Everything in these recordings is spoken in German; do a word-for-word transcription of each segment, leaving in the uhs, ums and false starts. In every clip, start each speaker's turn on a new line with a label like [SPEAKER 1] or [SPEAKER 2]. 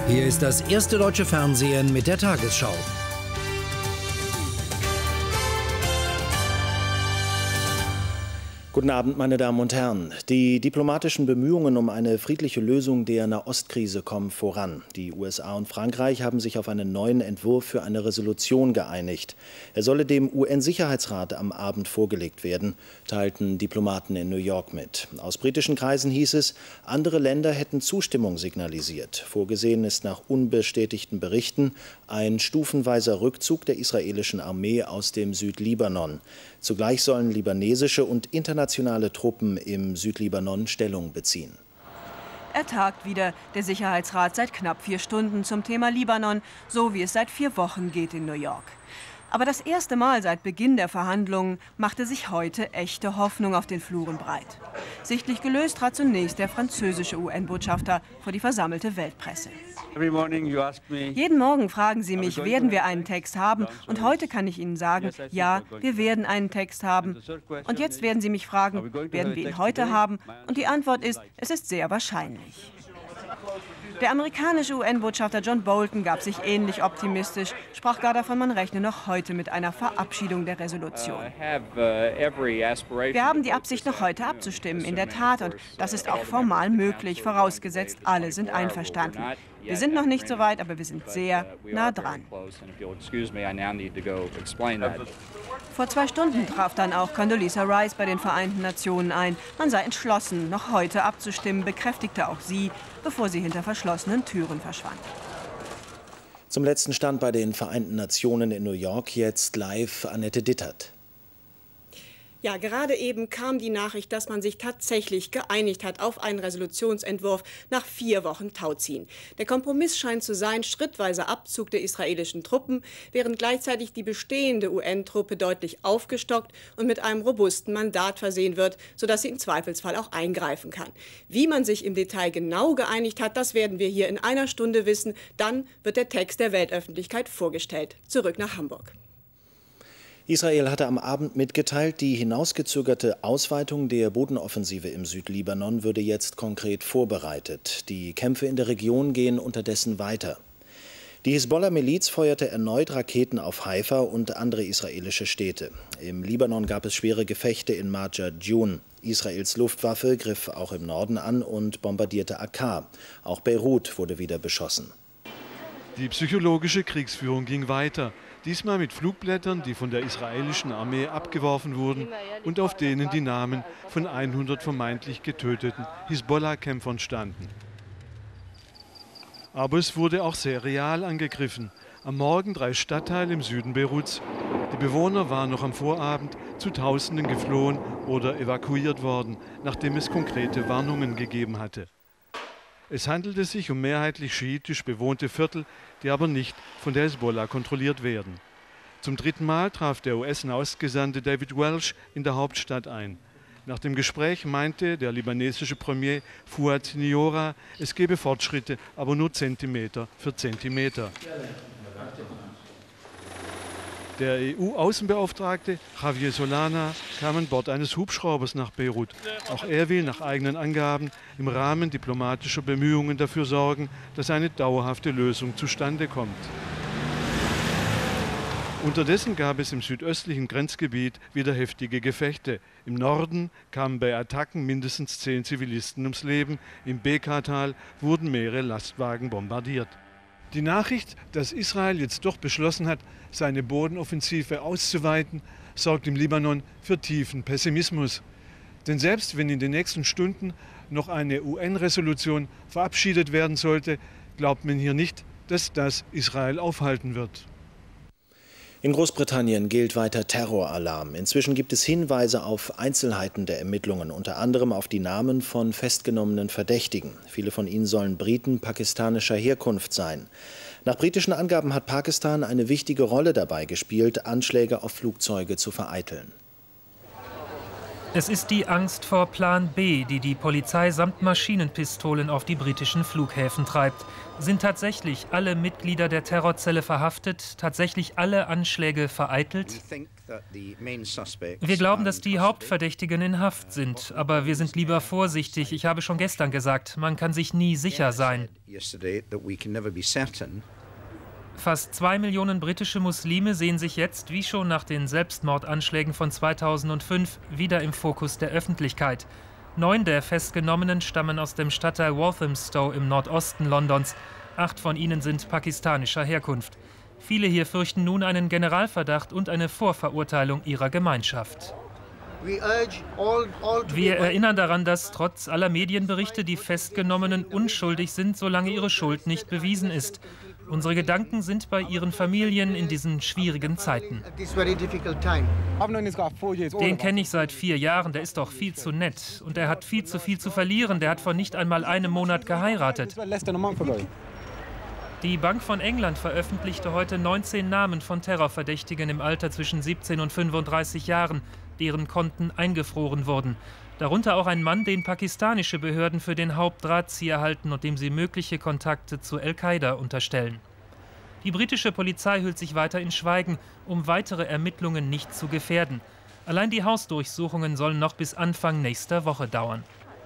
[SPEAKER 1] Hier ist das erste deutsche Fernsehen mit der Tagesschau.
[SPEAKER 2] Guten Abend, meine Damen und Herren. Die diplomatischen Bemühungen um eine friedliche Lösung der Nahostkrise kommen voran. Die U S A und Frankreich haben sich auf einen neuen Entwurf für eine Resolution geeinigt. Er solle dem U N-Sicherheitsrat am Abend vorgelegt werden, teilten Diplomaten in New York mit. Aus britischen Kreisen hieß es, andere Länder hätten Zustimmung signalisiert. Vorgesehen ist nach unbestätigten Berichten ein stufenweiser Rückzug der israelischen Armee aus dem Südlibanon. Zugleich sollen libanesische und internationale Truppen im Südlibanon Stellung beziehen.
[SPEAKER 3] Er tagt wieder, der Sicherheitsrat, seit knapp vier Stunden zum Thema Libanon, so wie es seit vier Wochen geht in New York. Aber das erste Mal seit Beginn der Verhandlungen machte sich heute echte Hoffnung auf den Fluren breit. Sichtlich gelöst trat zunächst der französische U N-Botschafter vor die versammelte Weltpresse. Jeden Morgen fragen Sie mich, werden wir einen Text haben? Und heute kann ich Ihnen sagen, ja, wir werden einen Text haben. Und jetzt werden Sie mich fragen, werden wir ihn heute haben? Und die Antwort ist, es ist sehr wahrscheinlich. Der amerikanische U N-Botschafter John Bolton gab sich ähnlich optimistisch, sprach gar davon, man rechne noch heute mit einer Verabschiedung der Resolution. Wir haben die Absicht, noch heute abzustimmen, in der Tat, und das ist auch formal möglich, vorausgesetzt, alle sind einverstanden. Wir sind noch nicht so weit, aber wir sind sehr nah dran. Vor zwei Stunden traf dann auch Condoleezza Rice bei den Vereinten Nationen ein. Man sei entschlossen, noch heute abzustimmen, bekräftigte auch sie, bevor sie hinter verschlossenen Türen verschwand.
[SPEAKER 2] Zum letzten Stand bei den Vereinten Nationen in New York jetzt live Annette Dittert.
[SPEAKER 4] Ja, gerade eben kam die Nachricht, dass man sich tatsächlich geeinigt hat auf einen Resolutionsentwurf nach vier Wochen Tauziehen. Der Kompromiss scheint zu sein, schrittweiser Abzug der israelischen Truppen, während gleichzeitig die bestehende U N-Truppe deutlich aufgestockt und mit einem robusten Mandat versehen wird, sodass sie im Zweifelsfall auch eingreifen kann. Wie man sich im Detail genau geeinigt hat, das werden wir hier in einer Stunde wissen. Dann wird der Text der Weltöffentlichkeit vorgestellt. Zurück nach Hamburg.
[SPEAKER 2] Israel hatte am Abend mitgeteilt, die hinausgezögerte Ausweitung der Bodenoffensive im Südlibanon würde jetzt konkret vorbereitet. Die Kämpfe in der Region gehen unterdessen weiter. Die Hisbollah-Miliz feuerte erneut Raketen auf Haifa und andere israelische Städte. Im Libanon gab es schwere Gefechte in Marja Djun. Israels Luftwaffe griff auch im Norden an und bombardierte Akkar. Auch Beirut wurde wieder beschossen.
[SPEAKER 5] Die psychologische Kriegsführung ging weiter. Diesmal mit Flugblättern, die von der israelischen Armee abgeworfen wurden und auf denen die Namen von hundert vermeintlich getöteten Hisbollah-Kämpfern standen. Aber es wurde auch sehr real angegriffen. Am Morgen drei Stadtteile im Süden Beiruts. Die Bewohner waren noch am Vorabend zu Tausenden geflohen oder evakuiert worden, nachdem es konkrete Warnungen gegeben hatte. Es handelte sich um mehrheitlich schiitisch bewohnte Viertel, die aber nicht von der Hisbollah kontrolliert werden. Zum dritten Mal traf der U S-Nahostgesandte David Welch in der Hauptstadt ein. Nach dem Gespräch meinte der libanesische Premier Fouad Niora, es gebe Fortschritte, aber nur Zentimeter für Zentimeter. Der E U-Außenbeauftragte Javier Solana kam an Bord eines Hubschraubers nach Beirut. Auch er will nach eigenen Angaben im Rahmen diplomatischer Bemühungen dafür sorgen, dass eine dauerhafte Lösung zustande kommt. Unterdessen gab es im südöstlichen Grenzgebiet wieder heftige Gefechte. Im Norden kamen bei Attacken mindestens zehn Zivilisten ums Leben. Im Bekaa-Tal wurden mehrere Lastwagen bombardiert. Die Nachricht, dass Israel jetzt doch beschlossen hat, seine Bodenoffensive auszuweiten, sorgt im Libanon für tiefen Pessimismus. Denn selbst wenn in den nächsten Stunden noch eine U N-Resolution verabschiedet werden sollte, glaubt man hier nicht, dass das Israel aufhalten wird.
[SPEAKER 2] In Großbritannien gilt weiter Terroralarm. Inzwischen gibt es Hinweise auf Einzelheiten der Ermittlungen, unter anderem auf die Namen von festgenommenen Verdächtigen. Viele von ihnen sollen Briten pakistanischer Herkunft sein. Nach britischen Angaben hat Pakistan eine wichtige Rolle dabei gespielt, Anschläge auf Flugzeuge zu vereiteln.
[SPEAKER 6] Es ist die Angst vor Plan B, die die Polizei samt Maschinenpistolen auf die britischen Flughäfen treibt. Sind tatsächlich alle Mitglieder der Terrorzelle verhaftet? Tatsächlich alle Anschläge vereitelt? Wir glauben, dass die Hauptverdächtigen in Haft sind, aber wir sind lieber vorsichtig. Ich habe schon gestern gesagt, man kann sich nie sicher sein. Fast zwei Millionen britische Muslime sehen sich jetzt, wie schon nach den Selbstmordanschlägen von zweitausendfünf, wieder im Fokus der Öffentlichkeit. Neun der Festgenommenen stammen aus dem Stadtteil Walthamstow im Nordosten Londons. Acht von ihnen sind pakistanischer Herkunft. Viele hier fürchten nun einen Generalverdacht und eine Vorverurteilung ihrer Gemeinschaft. Wir erinnern daran, dass trotz aller Medienberichte die Festgenommenen unschuldig sind, solange ihre Schuld nicht bewiesen ist. Unsere Gedanken sind bei ihren Familien in diesen schwierigen Zeiten. Den kenne ich seit vier Jahren, der ist doch viel zu nett. Und er hat viel zu viel zu verlieren, der hat vor nicht einmal einem Monat geheiratet. Die Bank von England veröffentlichte heute neunzehn Namen von Terrorverdächtigen im Alter zwischen siebzehn und fünfunddreißig Jahren, deren Konten eingefroren wurden. Darunter auch ein Mann, den pakistanische Behörden für den Hauptdrahtzieher halten und dem sie mögliche Kontakte zu Al-Qaida unterstellen. Die britische Polizei hüllt sich weiter in Schweigen, um weitere Ermittlungen nicht zu gefährden. Allein die Hausdurchsuchungen sollen noch bis Anfang nächster Woche dauern.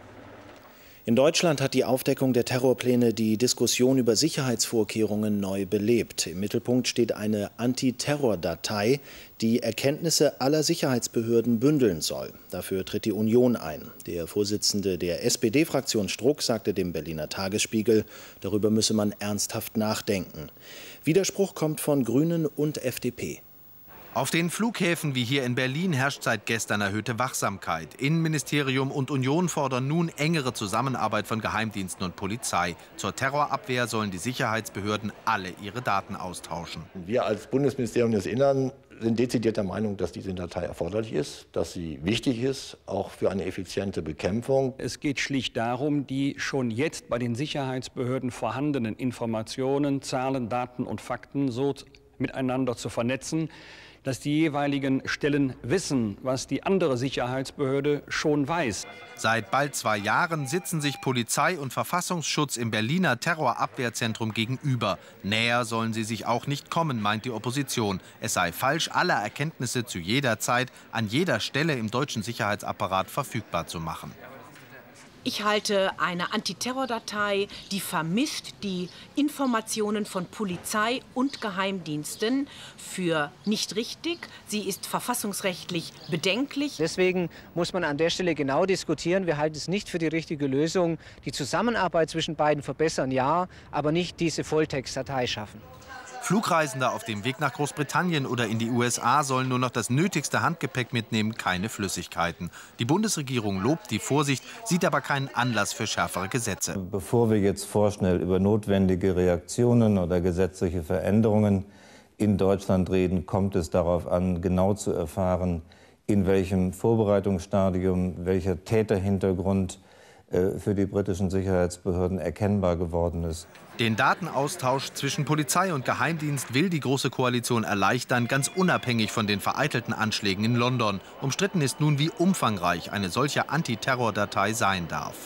[SPEAKER 2] In Deutschland hat die Aufdeckung der Terrorpläne die Diskussion über Sicherheitsvorkehrungen neu belebt. Im Mittelpunkt steht eine Antiterror-Datei, die Erkenntnisse aller Sicherheitsbehörden bündeln soll. Dafür tritt die Union ein. Der Vorsitzende der S P D-Fraktion Struck sagte dem Berliner Tagesspiegel, darüber müsse man ernsthaft nachdenken. Widerspruch kommt von Grünen und F D P.
[SPEAKER 7] Auf den Flughäfen wie hier in Berlin herrscht seit gestern erhöhte Wachsamkeit. Innenministerium und Union fordern nun engere Zusammenarbeit von Geheimdiensten und Polizei. Zur Terrorabwehr sollen die Sicherheitsbehörden alle ihre Daten austauschen.
[SPEAKER 8] Wir als Bundesministerium des Innern sind dezidiert der Meinung, dass diese Datei erforderlich ist, dass sie wichtig ist, auch für eine effiziente Bekämpfung.
[SPEAKER 9] Es geht schlicht darum, die schon jetzt bei den Sicherheitsbehörden vorhandenen Informationen, Zahlen, Daten und Fakten so miteinander zu vernetzen, dass die jeweiligen Stellen wissen, was die andere Sicherheitsbehörde schon weiß.
[SPEAKER 7] Seit bald zwei Jahren sitzen sich Polizei und Verfassungsschutz im Berliner Terrorabwehrzentrum gegenüber. Näher sollen sie sich auch nicht kommen, meint die Opposition. Es sei falsch, alle Erkenntnisse zu jeder Zeit an jeder Stelle im deutschen Sicherheitsapparat verfügbar zu machen.
[SPEAKER 10] Ich halte eine Antiterrordatei, die vermischt die Informationen von Polizei und Geheimdiensten, für nicht richtig. Sie ist verfassungsrechtlich bedenklich.
[SPEAKER 11] Deswegen muss man an der Stelle genau diskutieren. Wir halten es nicht für die richtige Lösung. Die Zusammenarbeit zwischen beiden verbessern, ja, aber nicht diese Volltextdatei schaffen.
[SPEAKER 7] Flugreisende auf dem Weg nach Großbritannien oder in die U S A sollen nur noch das nötigste Handgepäck mitnehmen, keine Flüssigkeiten. Die Bundesregierung lobt die Vorsicht, sieht aber keinen Anlass für schärfere Gesetze.
[SPEAKER 12] Bevor wir jetzt vorschnell über notwendige Reaktionen oder gesetzliche Veränderungen in Deutschland reden, kommt es darauf an, genau zu erfahren, in welchem Vorbereitungsstadium, welcher Täterhintergrund für die britischen Sicherheitsbehörden erkennbar geworden ist.
[SPEAKER 7] Den Datenaustausch zwischen Polizei und Geheimdienst will die Große Koalition erleichtern, ganz unabhängig von den vereitelten Anschlägen in London. Umstritten ist nun, wie umfangreich eine solche Antiterror-Datei sein darf.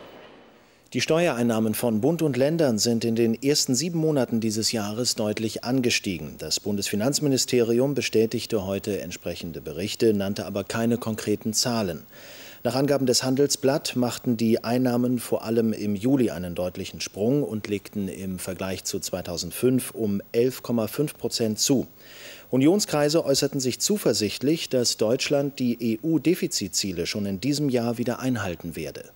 [SPEAKER 2] Die Steuereinnahmen von Bund und Ländern sind in den ersten sieben Monaten dieses Jahres deutlich angestiegen. Das Bundesfinanzministerium bestätigte heute entsprechende Berichte, nannte aber keine konkreten Zahlen. Nach Angaben des Handelsblatt machten die Einnahmen vor allem im Juli einen deutlichen Sprung und legten im Vergleich zu zweitausendfünf um elf Komma fünf Prozent zu. Unionskreise äußerten sich zuversichtlich, dass Deutschland die E U-Defizitziele schon in diesem Jahr wieder einhalten werde.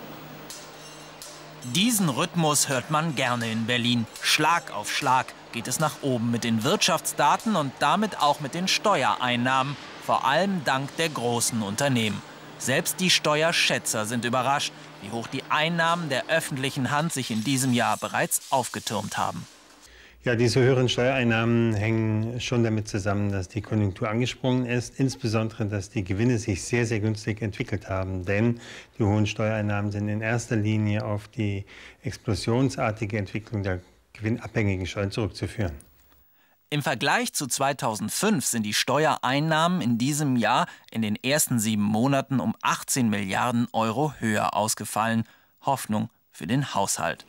[SPEAKER 13] Diesen Rhythmus hört man gerne in Berlin. Schlag auf Schlag geht es nach oben mit den Wirtschaftsdaten und damit auch mit den Steuereinnahmen, vor allem dank der großen Unternehmen. Selbst die Steuerschätzer sind überrascht, wie hoch die Einnahmen der öffentlichen Hand sich in diesem Jahr bereits aufgetürmt haben.
[SPEAKER 14] Ja, diese höheren Steuereinnahmen hängen schon damit zusammen, dass die Konjunktur angesprungen ist, insbesondere, dass die Gewinne sich sehr, sehr günstig entwickelt haben. Denn die hohen Steuereinnahmen sind in erster Linie auf die explosionsartige Entwicklung der gewinnabhängigen Steuern zurückzuführen.
[SPEAKER 13] Im Vergleich zu zweitausendfünf sind die Steuereinnahmen in diesem Jahr in den ersten sieben Monaten um achtzehn Milliarden Euro höher ausgefallen. Hoffnung für den Haushalt.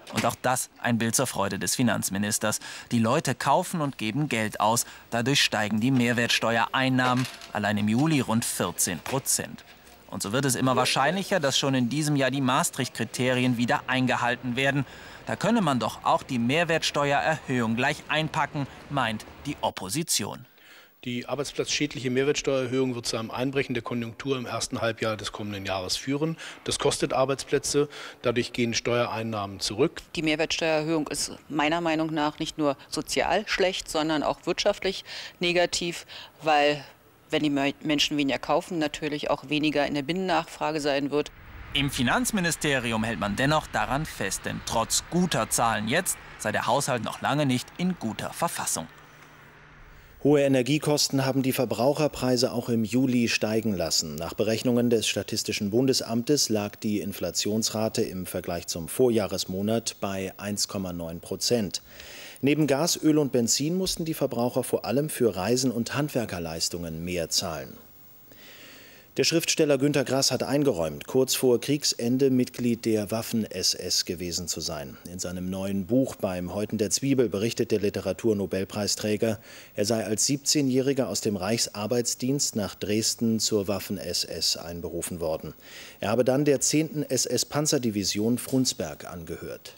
[SPEAKER 13] Und auch das ein Bild zur Freude des Finanzministers. Die Leute kaufen und geben Geld aus. Dadurch steigen die Mehrwertsteuereinnahmen allein im Juli rund vierzehn Prozent. Und so wird es immer wahrscheinlicher, dass schon in diesem Jahr die Maastricht-Kriterien wieder eingehalten werden. Da könne man doch auch die Mehrwertsteuererhöhung gleich einpacken, meint die Opposition.
[SPEAKER 15] Die arbeitsplatzschädliche Mehrwertsteuererhöhung wird zu einem Einbrechen der Konjunktur im ersten Halbjahr des kommenden Jahres führen. Das kostet Arbeitsplätze, dadurch gehen Steuereinnahmen zurück.
[SPEAKER 16] Die Mehrwertsteuererhöhung ist meiner Meinung nach nicht nur sozial schlecht, sondern auch wirtschaftlich negativ, weil, wenn die Menschen weniger kaufen, natürlich auch weniger in der Binnennachfrage sein wird.
[SPEAKER 13] Im Finanzministerium hält man dennoch daran fest, denn trotz guter Zahlen jetzt sei der Haushalt noch lange nicht in guter Verfassung.
[SPEAKER 2] Hohe Energiekosten haben die Verbraucherpreise auch im Juli steigen lassen. Nach Berechnungen des Statistischen Bundesamtes lag die Inflationsrate im Vergleich zum Vorjahresmonat bei eins Komma neun Prozent. Neben Gas, Öl und Benzin mussten die Verbraucher vor allem für Reisen und Handwerkerleistungen mehr zahlen. Der Schriftsteller Günter Grass hat eingeräumt, kurz vor Kriegsende Mitglied der Waffen-S S gewesen zu sein. In seinem neuen Buch Beim Häuten der Zwiebel berichtet der Literaturnobelpreisträger, er sei als siebzehnjähriger aus dem Reichsarbeitsdienst nach Dresden zur Waffen-S S einberufen worden. Er habe dann der zehnten S S-Panzerdivision Frundsberg angehört.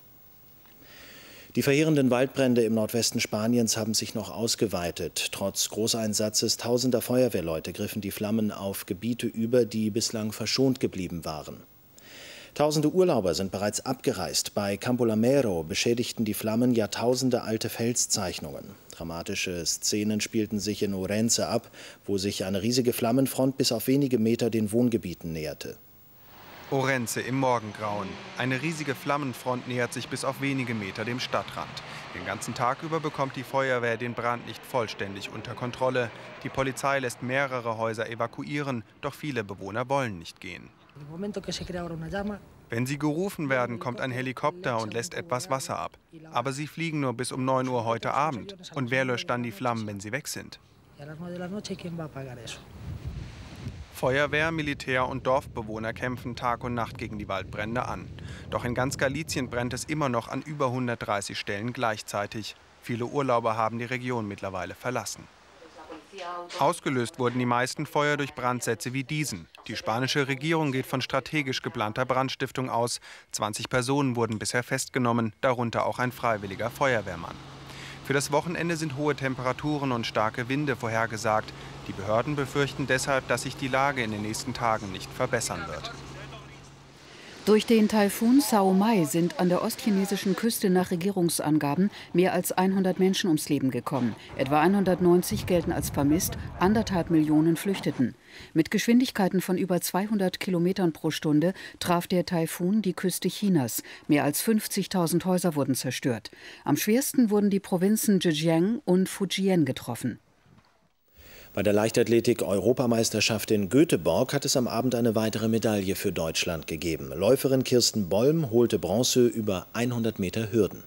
[SPEAKER 2] Die verheerenden Waldbrände im Nordwesten Spaniens haben sich noch ausgeweitet. Trotz Großeinsatzes tausender Feuerwehrleute griffen die Flammen auf Gebiete über, die bislang verschont geblieben waren. Tausende Urlauber sind bereits abgereist. Bei Campolamero beschädigten die Flammen jahrtausende alte Felszeichnungen. Dramatische Szenen spielten sich in Orense ab, wo sich eine riesige Flammenfront bis auf wenige Meter den Wohngebieten näherte.
[SPEAKER 17] Orense im Morgengrauen. Eine riesige Flammenfront nähert sich bis auf wenige Meter dem Stadtrand. Den ganzen Tag über bekommt die Feuerwehr den Brand nicht vollständig unter Kontrolle. Die Polizei lässt mehrere Häuser evakuieren, doch viele Bewohner wollen nicht gehen. Wenn sie gerufen werden, kommt ein Helikopter und lässt etwas Wasser ab. Aber sie fliegen nur bis um neun Uhr heute Abend. Und wer löscht dann die Flammen, wenn sie weg sind? Feuerwehr, Militär und Dorfbewohner kämpfen Tag und Nacht gegen die Waldbrände an. Doch in ganz Galizien brennt es immer noch an über hundertdreißig Stellen gleichzeitig. Viele Urlauber haben die Region mittlerweile verlassen. Ausgelöst wurden die meisten Feuer durch Brandsätze wie diesen. Die spanische Regierung geht von strategisch geplanter Brandstiftung aus. zwanzig Personen wurden bisher festgenommen, darunter auch ein freiwilliger Feuerwehrmann. Für das Wochenende sind hohe Temperaturen und starke Winde vorhergesagt. Die Behörden befürchten deshalb, dass sich die Lage in den nächsten Tagen nicht verbessern wird.
[SPEAKER 18] Durch den Taifun Saomai sind an der ostchinesischen Küste nach Regierungsangaben mehr als hundert Menschen ums Leben gekommen. Etwa hundertneunzig gelten als vermisst, anderthalb Millionen flüchteten. Mit Geschwindigkeiten von über zweihundert Kilometern pro Stunde traf der Taifun die Küste Chinas. Mehr als fünfzigtausend Häuser wurden zerstört. Am schwersten wurden die Provinzen Zhejiang und Fujian getroffen.
[SPEAKER 2] Bei der Leichtathletik-Europameisterschaft in Göteborg hat es am Abend eine weitere Medaille für Deutschland gegeben. Läuferin Kirsten Bollm holte Bronze über hundert Meter Hürden.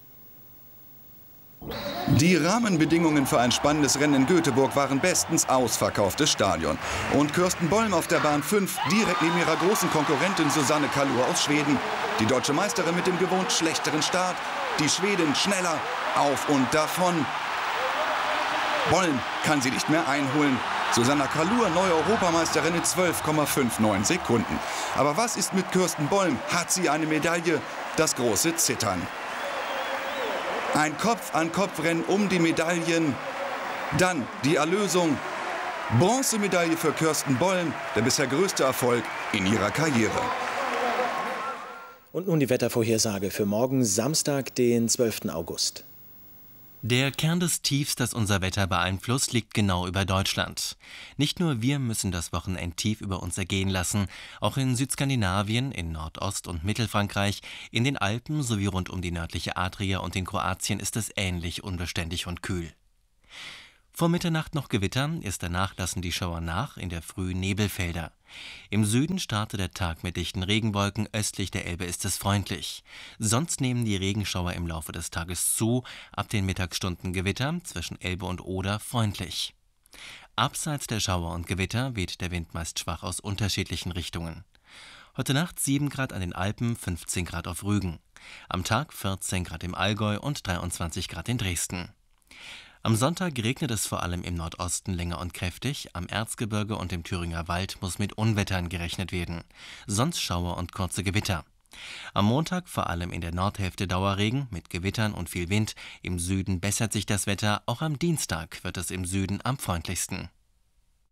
[SPEAKER 19] Die Rahmenbedingungen für ein spannendes Rennen in Göteborg waren bestens ausverkauftes Stadion. Und Kirsten Bollm auf der Bahn fünf, direkt neben ihrer großen Konkurrentin Susanne Kalur aus Schweden. Die deutsche Meisterin mit dem gewohnt schlechteren Start, die Schwedin schneller, auf und davon. Bollm kann sie nicht mehr einholen. Susanna Kalur, neue Europameisterin in zwölf Komma neunundfünfzig Sekunden. Aber was ist mit Kirsten Bollm? Hat sie eine Medaille? Das große Zittern. Ein Kopf-an-Kopf-Rennen um die Medaillen. Dann die Erlösung. Bronzemedaille für Kirsten Bollm, der bisher größte Erfolg in ihrer Karriere.
[SPEAKER 2] Und nun die Wettervorhersage für morgen Samstag, den zwölften August.
[SPEAKER 20] Der Kern des Tiefs, das unser Wetter beeinflusst, liegt genau über Deutschland. Nicht nur wir müssen das Wochenendtief über uns ergehen lassen, auch in Südskandinavien, in Nordost- und Mittelfrankreich, in den Alpen sowie rund um die nördliche Adria und in Kroatien ist es ähnlich unbeständig und kühl. Vor Mitternacht noch Gewitter, erst danach lassen die Schauer nach, in der Früh Nebelfelder. Im Süden startet der Tag mit dichten Regenwolken, östlich der Elbe ist es freundlich. Sonst nehmen die Regenschauer im Laufe des Tages zu, ab den Mittagsstunden Gewitter, zwischen Elbe und Oder freundlich. Abseits der Schauer und Gewitter weht der Wind meist schwach aus unterschiedlichen Richtungen. Heute Nacht sieben Grad an den Alpen, fünfzehn Grad auf Rügen. Am Tag vierzehn Grad im Allgäu und dreiundzwanzig Grad in Dresden. Am Sonntag regnet es vor allem im Nordosten länger und kräftig. Am Erzgebirge und im Thüringer Wald muss mit Unwettern gerechnet werden. Sonst Schauer und kurze Gewitter. Am Montag vor allem in der Nordhälfte Dauerregen mit Gewittern und viel Wind. Im Süden bessert sich das Wetter. Auch am Dienstag wird es im Süden am freundlichsten.